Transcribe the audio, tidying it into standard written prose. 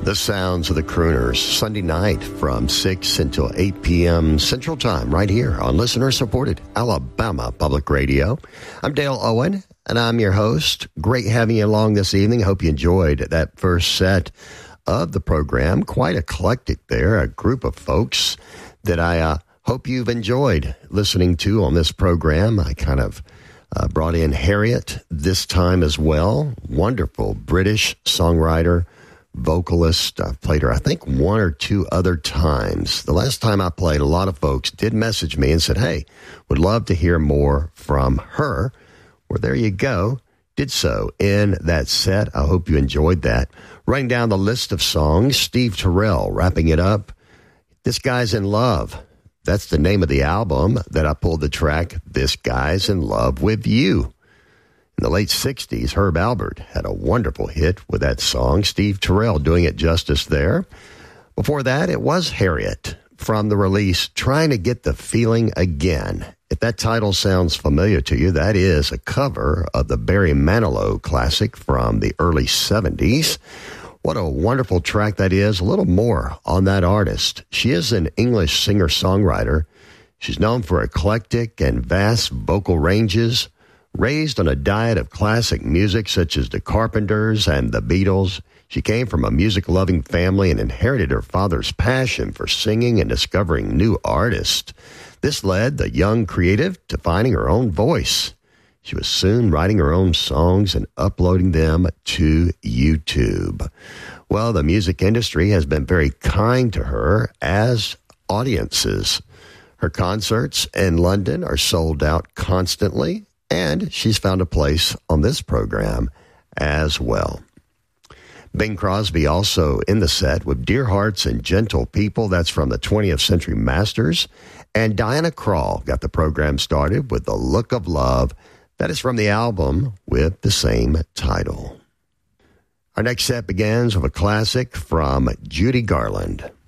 The sounds of the Crooners, Sunday night from 6 until 8 p.m. Central Time, right here on listener-supported Alabama Public Radio. I'm Dale Owen, and I'm your host. Great having you along this evening. Hope you enjoyed that first set of the program. Quite eclectic there, a group of folks that I hope you've enjoyed listening to on this program. I kind of brought in Harriet this time as well. Wonderful British songwriter, vocalist. I've played her, I think, one or two other times. The last time I played, a lot of folks did message me and said, hey, would love to hear more from her. Well, there you go. Did so in that set. I hope you enjoyed that. Writing down the list of songs, Steve Terrell wrapping it up. This Guy's in Love. That's the name of the album that I pulled the track, This Guy's in Love with You. In the late 60s, Herb Alpert had a wonderful hit with that song. Steve Terrell doing it justice there. Before that, it was Harriet from the release Trying to Get the Feeling Again. If that title sounds familiar to you, that is a cover of the Barry Manilow classic from the early 70s. What a wonderful track that is. A little more on that artist. She is an English singer-songwriter. She's known for eclectic and vast vocal ranges. Raised on a diet of classic music such as the Carpenters and the Beatles, she came from a music-loving family and inherited her father's passion for singing and discovering new artists. This led the young creative to finding her own voice. She was soon writing her own songs and uploading them to YouTube. Well, the music industry has been very kind to her as audiences. Her concerts in London are sold out constantly, and she's found a place on this program as well. Bing Crosby also in the set with Dear Hearts and Gentle People. That's from the 20th Century Masters. And Diana Krall got the program started with The Look of Love. That is from the album with the same title. Our next set begins with a classic from Judy Garland.